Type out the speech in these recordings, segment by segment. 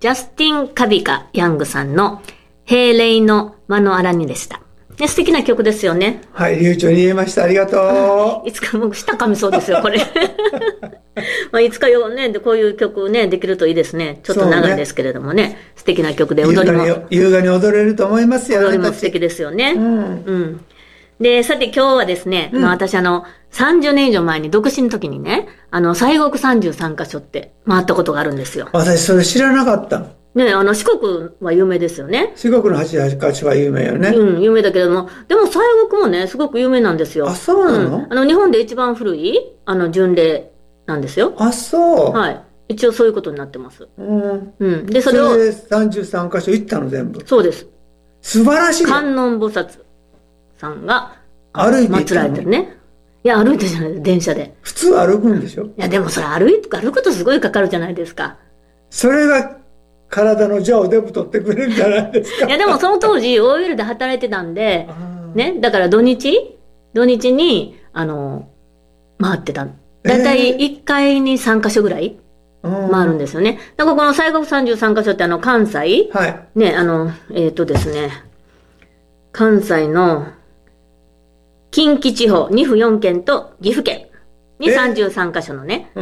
ジャスティン・カビカ・ヤングさんの平麗の間のあらにでした。ね、素敵な曲ですよね。 はい、流暢に言えました。ありがとう。 いつかもう舌噛みそうですよ、これ。まあいつかよね、こういう曲ね、できるといいですね。ちょっと長いですけれどもね、素敵な曲で踊りも。 優雅に踊れると思いますよ。 踊りも素敵ですよね。で、さて今日はですね、まあ私30年以上前に独身の時にね、西国33カ所って回ったことがあるんですよ。 私それ知らなかった。 ね、四国は有名ですよね。 四国の88カ所は有名よね。 有名だけども、でも西国もね、すごく有名なんですよ。 あ、そうなの？ 日本で一番古い、巡礼なんですよ。 あ、そう。 はい。一応そういうことになってます。で、それを。 それで33カ所行ったの全部。 そうです。 素晴らしい。 観音菩薩さんが、 歩いて行ったの？ 祀られてるね。いや、歩いてじゃないです。電車で。 普通歩くんでしょ？ いや、でもそれ歩くとすごいかかるじゃないですか。 それが、体の邪を全部取ってくれるんじゃないですか。 いや、でもその当時、OL で働いてたんで、ね、だから土日に、回ってた。だいたい1回に3カ所ぐらい回るんですよね。だからこの西国33カ所って関西、 はい。 ね、ですね、関西の近畿地方2府4県と岐阜県に33カ所のね、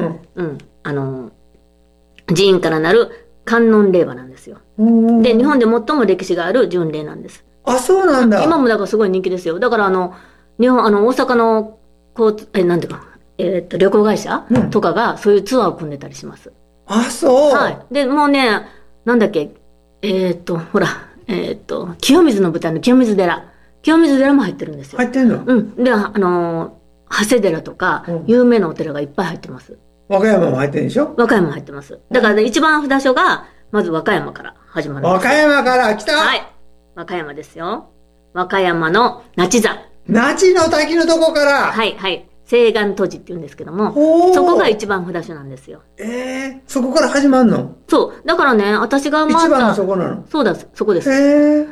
寺院からなる観音霊場なんですよ。で、日本で最も歴史がある巡礼なんです。 あ、そうなんだ。 今もだからすごい人気ですよ。だから日本、大阪の、なんていうか、旅行会社とかがそういうツアーを組んでたりします。 あ、そう。 はい。で、もうね、なんだっけ、ほら、清水の舞台の清水寺。清水寺も入ってるんですよ。 入ってんの？ で、長谷寺とか、有名なお寺がいっぱい入ってます。 和歌山も入ってるんでしょ？ 和歌山も入ってます。だから、ね、一番札所が、まず和歌山から始まるんです。 和歌山から来た！ はい。和歌山ですよ。和歌山の那智山。 那智の滝のとこから。 はい、はい。西岸戸寺って言うんですけども、そこが一番札所なんですよ。 そこから始まんの？そう。 だからね、私が回った。 一番のそこなの？ そうだ、そこです。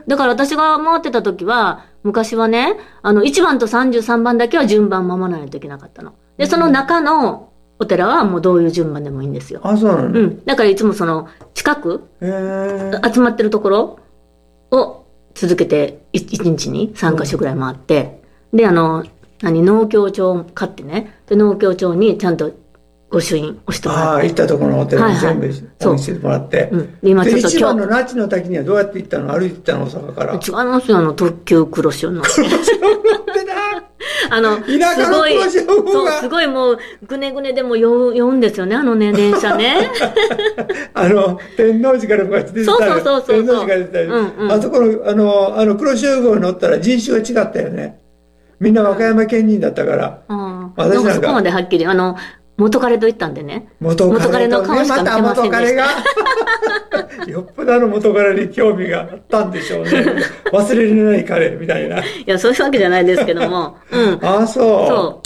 だから私が回ってた時は、昔はね、1番と33番だけは順番守らないといけなかったの。で、その中のお寺はもうどういう順番でもいいんですよ。 あ、そうなの？だからいつも近く、集まってるところを続けて、1日に3カ所ぐらい回って、で、農協帳を買ってね、で、農協帳にちゃんと御朱印押してもらって。 行ったところのお寺に全部押してもらって。今ちょっと一番の那智の滝にはどうやって行ったの？歩いて行ったの？大阪から。 違いますよ、特急黒潮の。 黒潮乗って田舎の黒潮が。すごいもう、ぐねぐねでも酔うんですよね、電車ね。 天王寺から昔出てた。 そう。 天王寺から出てた。あそこの、黒潮号に乗ったら人種が違ったよね。みんな和歌山県人だったから。 私なんかそこまではっきり、元彼と行ったんでね。元彼の顔しか見てませんでした。また元彼が。 よっぽど元彼に興味があったんでしょうね。忘れられない彼みたいな。いや、そういうわけじゃないですけども。 あ、そう。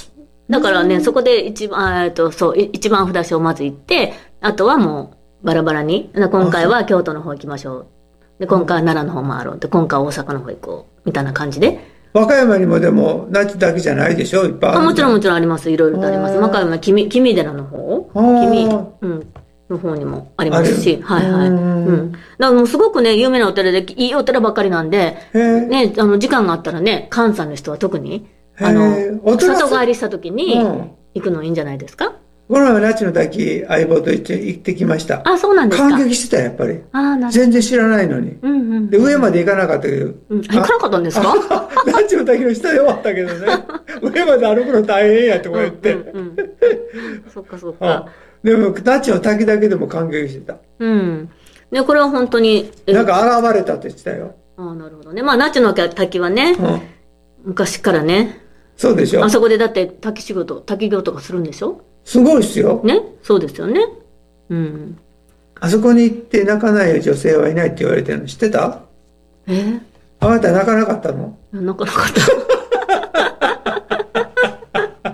だからね、そこで一番札所をまず行って、あとはもうバラバラに。今回は京都の方行きましょう。で、今回は奈良の方回ろう。で、今回は大阪の方行こう。みたいな感じで。 和歌山にもでも、那智だけじゃないでしょ？いっぱいある。 もちろんあります。いろいろとあります。和歌山、君寺の方の方にもありますし。はい。だからもうすごくね、有名なお寺で、いいお寺ばっかりなんで、ね、時間があったらね、関西の人は特に、里帰りした時に行くのいいんじゃないですか？ この前那智の滝相棒と行ってきました。 あ、そうなんですか。 感激してたやっぱり。全然知らないのに。で、上まで行かなかったけど。 行かなかったんですか？ 那智の滝の下で終わったけどね。上まで歩くの大変やとか言って。 そっか。 でも、那智の滝だけでも感激してた。 で、これは本当に。 なんか現れたって言ってたよ。 なるほどね。まあ、那智の滝はね、昔からね。 そうでしょ。 あそこでだって滝行とかするんでしょ？ すごいっすよ。 ね、そうですよね。 あそこに行って泣かない女性はいないって言われてるの知ってた？あなた泣かなかったの？ 泣かなかった。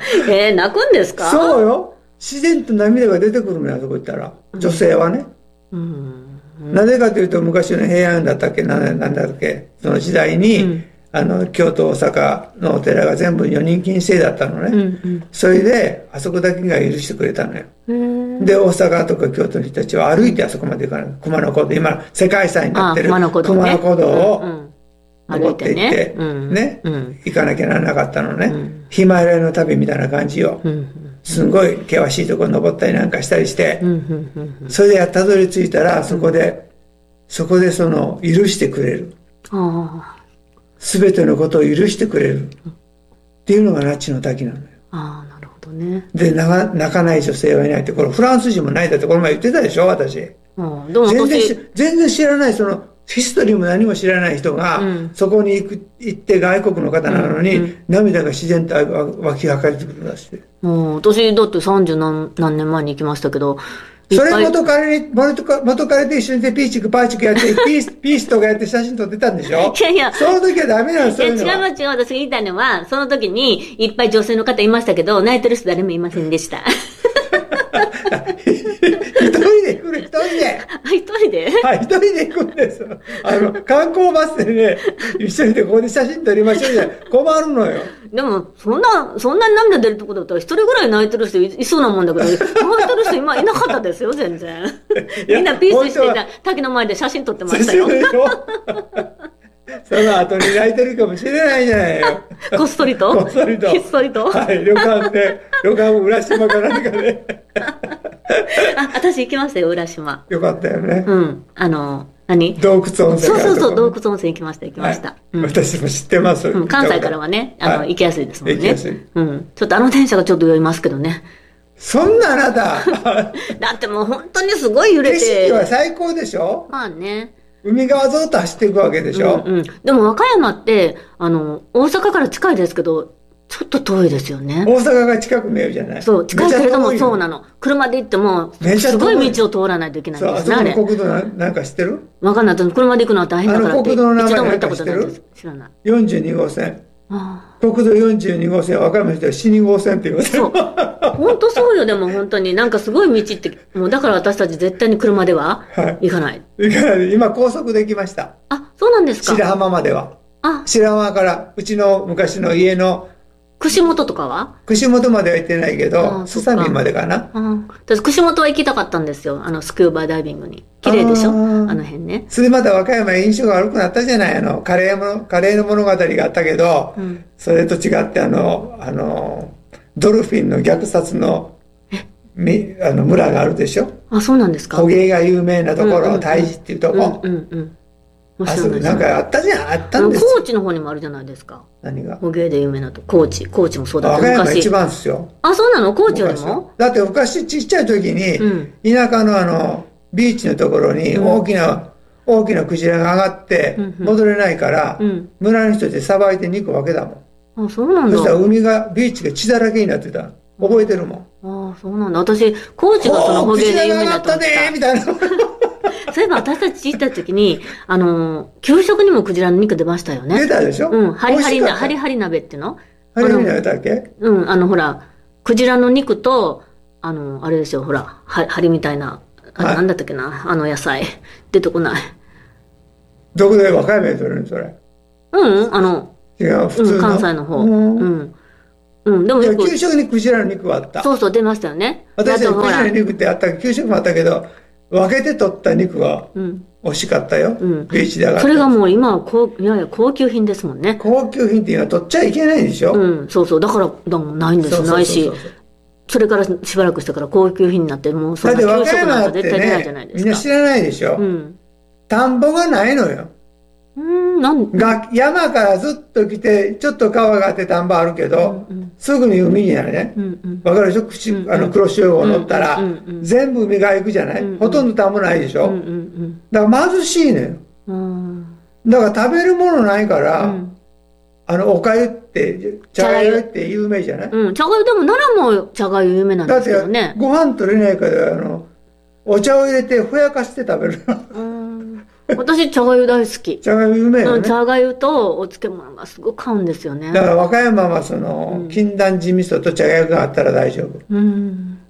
泣くんですか？ そうよ。自然と涙が出てくるのよ、あそこ行ったら。女性はね。なぜかというと、昔の平安だったっけ、なんだっけ、その時代に、 京都大阪のお寺が全部女人禁制だったのね、 うんうん、 それであそこだけが許してくれたのよ。で大阪とか京都の人たちは歩いてあそこまで行かない。熊野古道、今世界遺産になってる熊野古道を登っていってね、行かなきゃならなかったのね、ヒマラヤの旅みたいな感じよ、すごい険しいところ登ったりなんかしたりして、それでたどり着いたらそこでその許してくれる、全てのことを許してくれるっていうのが那智の滝なのよ。 ああ、なるほどね。 で泣かない女性はいないって、これフランス人もないだってこの前言ってたでしょ私。でも全然知らない、そのヒストリーも何も知らない人が、そこに行って外国の方なのに、涙が自然と湧き上がってくるらしい。 私だって30何年前に行きましたけど、 それ元彼と一緒にピーチクパーチクやってピースとかやって写真撮ってたんでしょ。 いやいや、 その時はダメなの。そういうのは違う、私が言いたいのは、その時にいっぱい女性の方いましたけど、泣いてる人誰もいませんでした。 一人で行くの、一人で。 一人で？ はい、一人で行くんです。観光バスでね、一緒にでここで写真撮りましょうじゃ困るのよ。 でも、そんなに涙出るとこだったら、一人ぐらい泣いてる人いそうなもんだけど、泣いてる人今いなかったですよ、全然。みんなピースして滝の前で写真撮ってましたよ。 その後に泣いてるかもしれないじゃないよ。 こっそりとひっそりとはい、旅館も浦島か何かで。 私行きましたよ、浦島。 よかったよね。 何？ 洞窟温泉。 そう、洞窟温泉行きました。 私も知ってます。 関西からはね、行きやすいですもんね。行きやすい。ちょっと電車がちょっと酔いますけどね。 そんなあなた。 だってもう本当にすごい揺れて。 景色は最高でしょ？ まあね。 海側ずっと走っていくわけでしょ。 でも和歌山って、大阪から近いですけど、ちょっと遠いですよね。 大阪が近く見えるじゃない。 そう、近いけれどもそうなの。車で行っても、すごい道を通らないといけないんですね、あれ。 国道なんか知ってる？ わかんない。車で行くのは大変だからって。 国道の名前一度も行ったことないです。知らない。 42号線。国道42号線、和歌山の人は死に号線って言われてる。 そう。本当そうよ、でも本当に。なんかすごい道って、もうだから私たち絶対に車では行かない。 行かない。今高速できました。 あ、そうなんですか。 白浜までは。白浜から、うちの昔の家の、 串本とかは？ 串本までは行ってないけど、すさみまでかな。 私、串本は行きたかったんですよ。スキューバーダイビングに。綺麗でしょ？辺ね。 それまた和歌山印象が悪くなったじゃない。カレーの物語があったけど、それと違ってドルフィンの虐殺の村があるでしょ。 あ、そうなんですか。 捕鯨が有名なところ、大寺っていうとこ。なんかあったじゃん、あったんですよ。 高知の方にもあるじゃないですか。 何が？ 捕鯨で有名なと。高知もそうだった。 和歌山一番ですよ。 あ、そうなの？高知よりも？ だって昔ちっちゃい時に、田舎のビーチのところに大きなクジラが上がって戻れないから、村の人でさばいて肉分けたもん。あ、そうなんだ。 そしたらビーチが血だらけになってた。覚えてるもん。 あ、そうなんだ。私、高知がその捕鯨で有名だと思ってた。 クジラが上がったねみたいな。 そういえば私たち行った時に、給食にもクジラの肉出ましたよね。 出たでしょ？ ハリハリ鍋っていうの？ ハリハリ鍋だっけ？ ほら、クジラの肉と、あれですよ、ほら、ハリみたいな、なんだったっけな、野菜。出てこない。 どこで和歌山で取れるのそれ？違う、普通の。 関西の方。でも給食にクジラの肉はあった。 そう、出ましたよね。 私はクジラの肉ってあった、給食もあったけど、分けて取った肉は美味しかったよ。ビーチで上がった。 それがもう今はやや高級品ですもんね。 高級品っていうのは取っちゃいけないんでしょ？ そう。だからないんです。ないし。それからしばらくしてから高級品になって、もうそんな給食なんか絶対出ないじゃないですか。 みんな知らないでしょ？田んぼがないのよ。山からずっと来て、ちょっと川があって田んぼあるけど、すぐに海になるね。わかるでしょ？黒潮を乗ったら、全部海が行くじゃない？ほとんど田んぼないでしょ？だから貧しいのよ。だから食べるものないから、おかゆって、茶がゆって有名じゃない？ 茶がゆ、でも奈良も茶がゆ有名なんですけどね。 だってご飯取れないから、お茶を入れてふやかして食べる。 私、茶がゆ大好き。 茶がゆ有名よね。 茶がゆとお漬物がすごく合うんですよね。 だから和歌山は禁断地味噌と茶がゆがあったら大丈夫。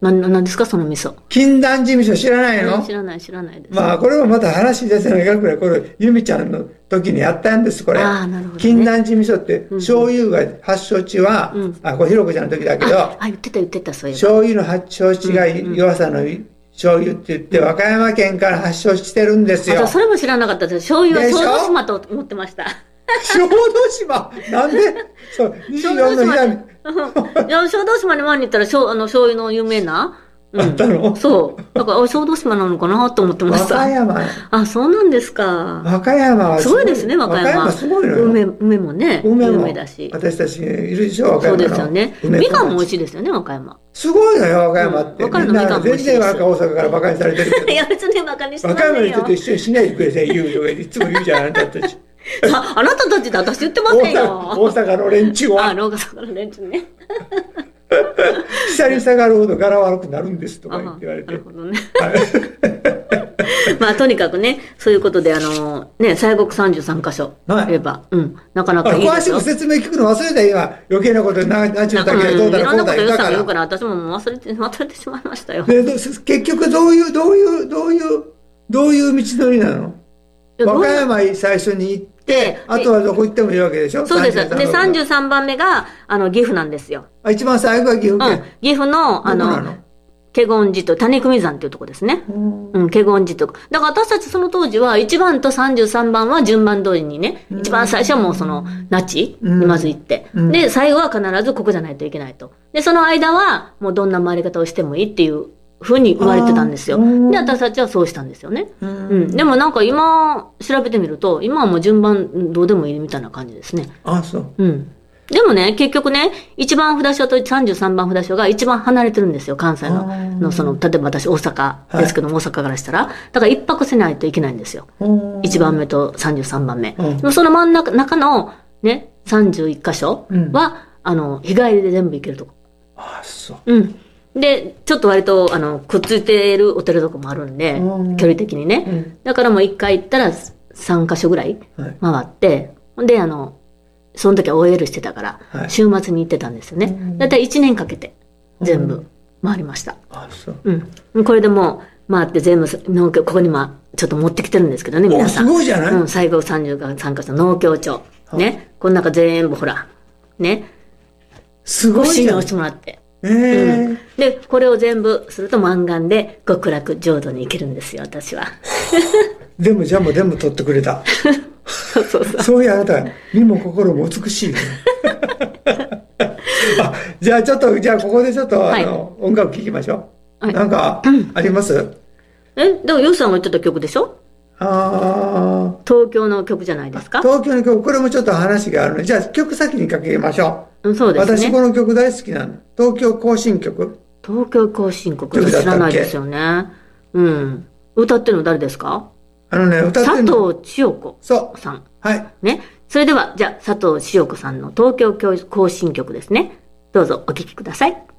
なんですか、その味噌。 金丹寺味噌知らないの？ 知らないです。 まあ、これもまた話出てないかくらい、これ、由美ちゃんの時にやったんです、これ。 なるほどね。 金丹寺味噌って、醤油が発祥地は、これ、ひろこちゃんの時だけど、 言ってた、そういう。 醤油の発祥地が弱さの醤油って言って、和歌山県から発祥してるんですよ。 それも知らなかったです。醤油は小豆島と思ってました。 小豆島なんでそう、24の南。 小豆島に前に行ったら、醤油の有名なあったの？ そう。だから、小豆島なのかなと思ってました。 和歌山。 そうなんですか。 和歌山はすごいですね、和歌山。 和歌山すごいのよ。 梅もね、有名だし。 私たちいるでしょ、和歌山の。 そうですよね。みかんも美味しいですよね、和歌山。 すごいのよ、和歌山って。 和歌山のみかんも美味しいです。 全然大阪から馬鹿にされてるけど。 いや、別に馬鹿にしてま和歌山せんよ。 にちょっと一緒にしないでくれて言うよ。いつも言うじゃん、あなたたち。 あなたたちで私言ってませんよ。 大阪の連中は。 大阪の連中ね。 下に下がるほど柄悪くなるんですとか言われて。 なるほどね。まあとにかくね、そういうことでね、西国33カ所言えば、なかなかいいですよ。 詳しく説明聞くの忘れた今、余計なことなっちゅうだけどうだろうこうだろうだから。 言うから私も忘れてしまいましたよ。 結局どういう道のりなの？和歌山最初に行って、あとはどこ行ってもいいわけでしょ？ そうです。で、33番目が、岐阜なんですよ。 一番最後が岐阜県。 岐阜の、華厳寺と、谷組山っていうとこですね。華厳寺と。だから私たちその当時は、1番と33番は順番通りにね、一番最初はもう那智にまず行って、で、最後は必ずここじゃないといけないと。で、その間は、もうどんな回り方をしてもいいっていうふうに言われてたんですよ。で、私たちはそうしたんですよね。でもなんか今、調べてみると、今はもう順番どうでもいいみたいな感じですね。 そう。 でもね、結局ね、1番札所と33番札所が一番離れてるんですよ、関西の。例えば私大阪ですけども、大阪からしたら。だから一泊せないといけないんですよ。1番目と33番目。その真ん中のね、31箇所は、日帰りで全部行けるとこ。 そう。 で、ちょっと割と、くっついているお寺とかもあるんで、距離的にね。だからもう1回行ったら3カ所ぐらい回って、で、その時は OL してたから、週末に行ってたんですよね。だいたい1年かけて、全部回りました。これでもう、回って全部、農協、ここにちょっと持ってきてるんですけどね、皆さん。 すごいじゃない？ 西国33カ所、農協町。ね。この中全部ほら、ね。 すごいじゃん。 信用してもらって。で、これを全部すると満願で極楽浄土に行けるんですよ、私は。 でも、じゃあもう全部取ってくれた。そういうあなた、身も心も美しいよね。じゃあここでちょっと、音楽聴きましょう。なんか、あります？ でも、ヨウさんが言ってた曲でしょ？東京の曲じゃないですか？ 東京の曲、これもちょっと話があるので、じゃあ曲先にかけましょう。 そうですね。 私この曲大好きなの。東京行進曲。 東京行進曲、知らないですよね。歌ってるの誰ですか？ 歌ってるの佐藤千代子さん。 はい。 ね。それでは、じゃあ、佐藤千代子さんの東京行進曲ですね。どうぞお聴きください。